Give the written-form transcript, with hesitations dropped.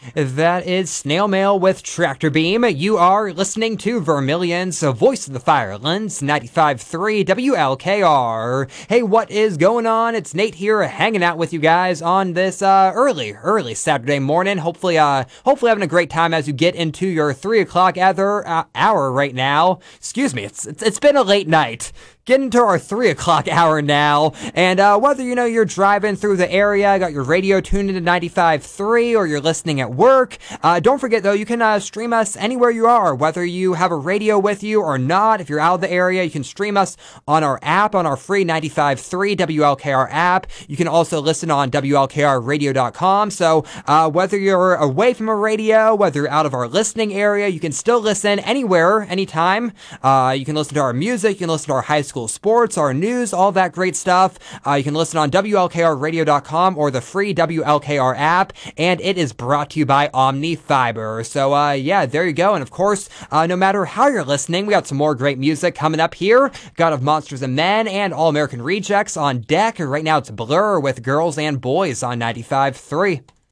That is Snail Mail with Tractor Beam. You are listening to Vermilion's Voice of the Firelands, 95.3 WLKR. Hey, what is going on? It's Nate here hanging out with you guys on this early Saturday morning. Hopefully having a great time as you get into your 3 o'clock hour right now. Excuse me, it's been a late night. Getting to our 3 o'clock hour now, and whether you're driving through the area, got your radio tuned into 95.3, or you're listening at work, don't forget though, you can stream us anywhere you are, whether you have a radio with you or not. If you're out of the area, you can stream us on our app, on our free 95.3 WLKR app. You can also listen on WLKRradio.com, so whether you're away from a radio, whether you're out of our listening area, you can still listen anywhere, anytime. You can listen to our music, you can listen to our high school sports, our news, all that great stuff. You can listen on WLKRradio.com or the free WLKR app, and it is brought to you by Omni Fiber. So, yeah, there you go. And of course, no matter how you're listening, we got some more great music coming up here. God of Monsters and Men and All American Rejects on deck. Right now, it's Blur with Girls and Boys on 95.3.